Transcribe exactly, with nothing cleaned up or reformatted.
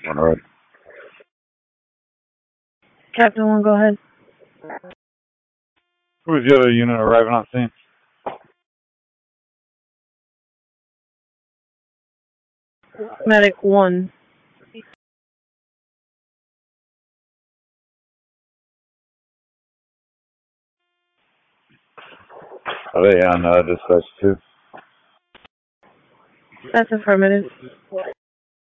All right. Captain one, go ahead. Who's the other unit arriving on scene? Medic one. Are they on uh, dispatch two? That's affirmative.